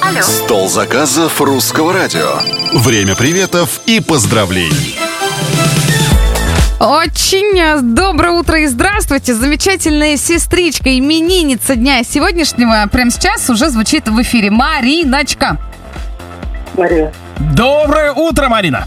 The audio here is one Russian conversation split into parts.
Алло. Стол заказов Русского радио. Время приветов и поздравлений. Очень доброе утро и здравствуйте, замечательная сестричка, именинница дня сегодняшнего. Прямо сейчас уже звучит в эфире Мариночка. Мария. Доброе утро, Марина.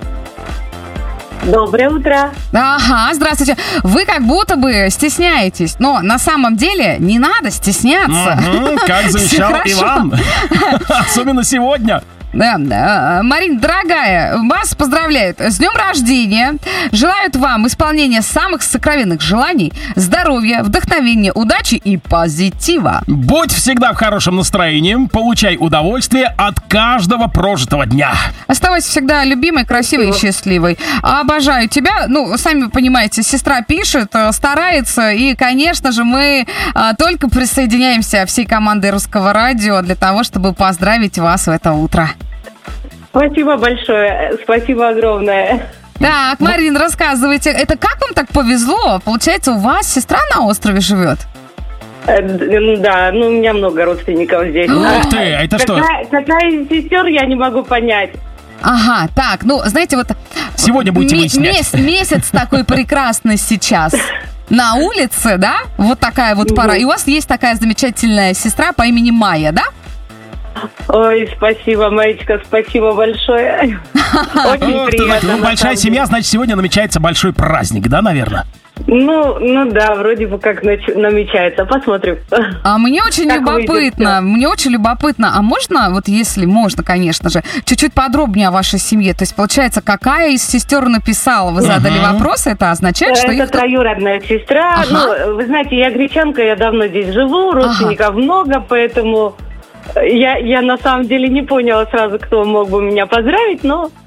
Доброе утро. Ага, здравствуйте. Вы как будто бы стесняетесь, но на самом деле не надо стесняться. Как завещал Иван. Особенно сегодня. Да, Марин, дорогая, вас поздравляют с днем рождения. Желают вам исполнения самых сокровенных желаний, здоровья, вдохновения, удачи и позитива. Будь всегда в хорошем настроении, получай удовольствие от каждого прожитого дня. Оставайся всегда любимой, красивой и счастливой. Обожаю тебя. Ну, сами вы понимаете, сестра пишет, старается. И, конечно же, мы только присоединяемся всей командой Русского радио для того, чтобы поздравить вас в это утро. Спасибо большое. Спасибо огромное. Так, Марин, рассказывайте, это как вам так повезло? Получается, у вас сестра на острове живет? Да, у меня много родственников здесь. Ух ты, а это что? Какая из сестер, я не могу понять. Ага, так, знаете, вот... Сегодня будете выяснять. Месяц такой прекрасный сейчас. На улице, да? Вот такая вот пора. И у вас есть такая замечательная сестра по имени Майя, да? Ой, спасибо, Маечка, спасибо большое. Очень приятно. Большая семья, значит, сегодня намечается большой праздник, да, наверное? Ну да, вроде бы как намечается. Посмотрим. А мне очень любопытно, а можно, вот если можно, конечно же, чуть-чуть подробнее о вашей семье? То есть, получается, какая из сестер написала? Вы задали вопрос, это означает, что это троюродная сестра. Ага. Ну, вы знаете, я гречанка, я давно здесь живу, родственников много, поэтому... Я на самом деле не поняла сразу, кто мог бы меня поздравить, но